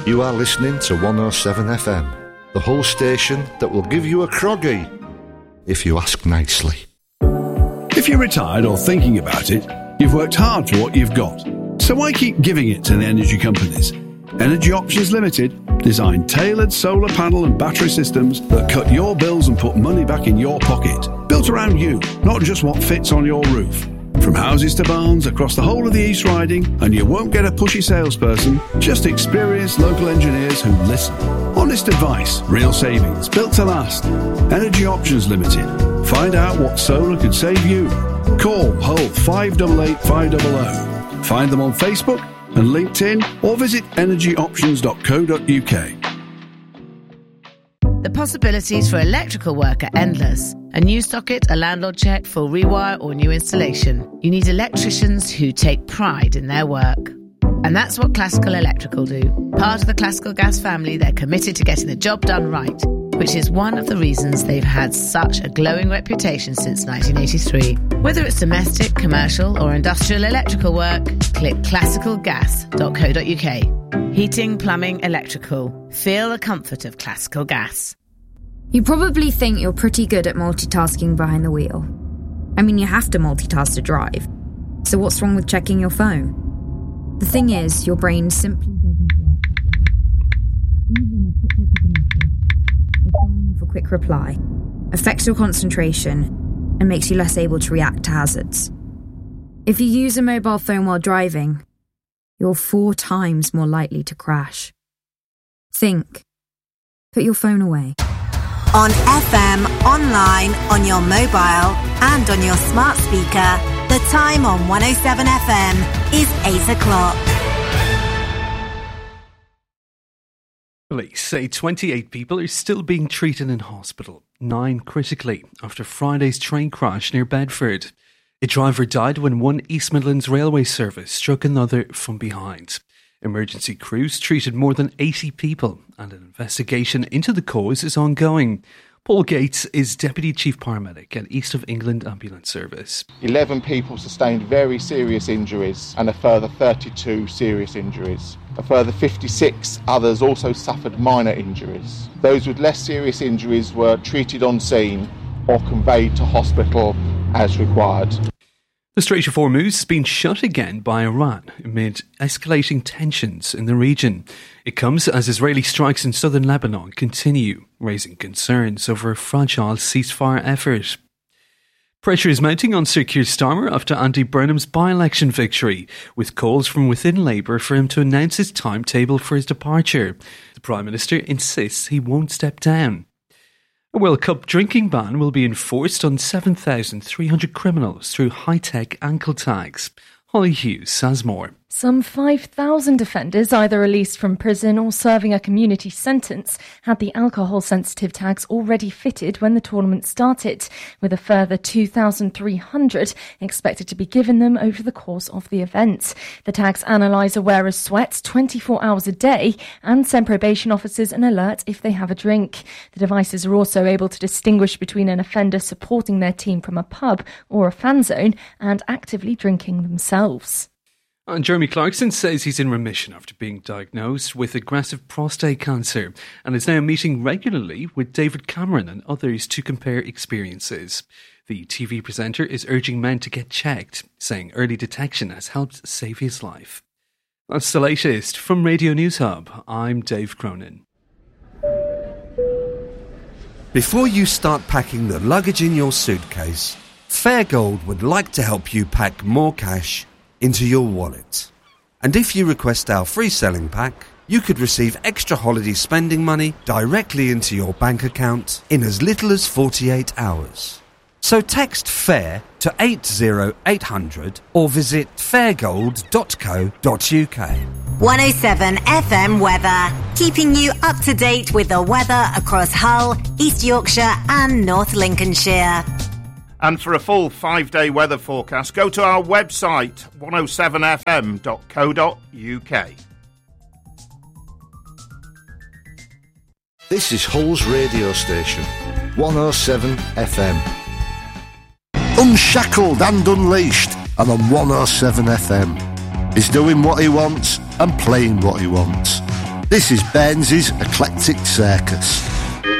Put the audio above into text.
You are listening to 107 FM, the whole station that will give you a croggy, if you ask nicely. If you're retired or thinking about it, you've worked hard for what you've got. So why keep giving it to the energy companies? Energy Options Limited design tailored solar panel and battery systems that cut your bills and put money back in your pocket. Built around you, not just what fits on your roof. From houses to barns across the whole of the East Riding, and you won't get a pushy salesperson, just experienced local engineers who listen. Honest advice, real savings, built to last. Energy Options Limited. Find out what solar could save you. Call Hull 588 500. Find them on Facebook and LinkedIn, or visit energyoptions.co.uk. The possibilities for electrical work are endless. A new socket, a landlord check, full rewire or new installation. You need electricians who take pride in their work. And that's what Classical Electrical do. Part of the Classical Gas family, they're committed to getting the job done right, which is one of the reasons they've had such a glowing reputation since 1983. Whether it's domestic, commercial or industrial electrical work, click classicalgas.co.uk. Heating, plumbing, electrical. Feel the comfort of Classical Gas. You probably think you're pretty good at multitasking behind the wheel. I mean, you have to multitask to drive. So what's wrong with checking your phone? The thing is, your brain simply doesn't work. Even a quick reply affects your concentration and makes you less able to react to hazards. If you use a mobile phone while driving, you're 4 times more likely to crash. Think. Put your phone away. On FM, online, on your mobile, and on your smart speaker, the time on 107 FM is 8 o'clock. Police say 28 people are still being treated in hospital, 9 critically, after Friday's train crash near Bedford. A driver died when one East Midlands railway service struck another from behind. Emergency crews treated more than 80 people, and an investigation into the cause is ongoing. Paul Gates is Deputy Chief Paramedic at East of England Ambulance Service. 11 people sustained very serious injuries and a further 32 serious injuries. A further 56 others also suffered minor injuries. Those with less serious injuries were treated on scene or conveyed to hospital as required. The Strait of Hormuz has been shut again by Iran amid escalating tensions in the region. It comes as Israeli strikes in southern Lebanon continue, raising concerns over a fragile ceasefire effort. Pressure is mounting on Sir Keir Starmer after Andy Burnham's by-election victory, with calls from within Labour for him to announce his timetable for his departure. The Prime Minister insists he won't step down. A World Cup drinking ban will be enforced on 7,300 criminals through high-tech ankle tags. Holly Hughes has more. Some 5,000 offenders, either released from prison or serving a community sentence, had the alcohol-sensitive tags already fitted when the tournament started, with a further 2,300 expected to be given them over the course of the event. The tags analyse a wearer's sweat 24 hours a day and send probation officers an alert if they have a drink. The devices are also able to distinguish between an offender supporting their team from a pub or a fan zone and actively drinking themselves. And Jeremy Clarkson says he's in remission after being diagnosed with aggressive prostate cancer and is now meeting regularly with David Cameron and others to compare experiences. The TV presenter is urging men to get checked, saying early detection has helped save his life. That's the latest from Radio News Hub. I'm Dave Cronin. Before you start packing the luggage in your suitcase, Fairgold would like to help you pack more cash into your wallet. And if you request our free selling pack, you could receive extra holiday spending money directly into your bank account in as little as 48 hours. So text FAIR to 80800 or visit fairgold.co.uk. 107 FM weather, keeping you up to date with the weather across Hull, East Yorkshire and North Lincolnshire. And for a full 5-day weather forecast, go to our website, 107fm.co.uk. This is Hull's radio station, 107 FM. Unshackled and unleashed, and on 107 FM. He's doing what he wants and playing what he wants. This is Baines's Eclectic Circus.